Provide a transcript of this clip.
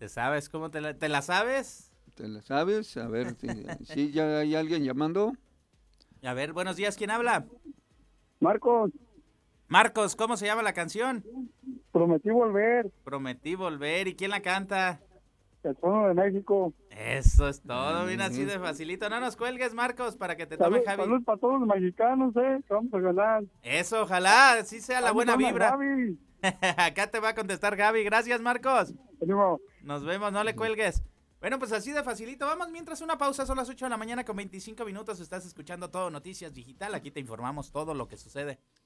¿Te sabes cómo te la sabes? ¿Te la sabes? A ver, si ya hay alguien llamando. A ver, buenos días, ¿quién habla? Marcos, Marcos, ¿cómo se llama la canción? prometí volver, Prometí volver, ¿y quién la canta? el trono de México. Eso es todo, bien así de facilito. No nos cuelgues, Marcos, para que te tome Salud, Javi. salud para todos los mexicanos, que vamos a ganar. Eso, ojalá, así sea la Ahí buena nos habla vibra. Gaby. Acá te va a contestar Gaby. Gracias, Marcos. Venimos. Nos vemos, no le cuelgues. Bueno, pues así de facilito. Vamos mientras una pausa, son las 8 de la mañana con 25 minutos. Estás escuchando Todo Noticias Digital. Aquí te informamos todo lo que sucede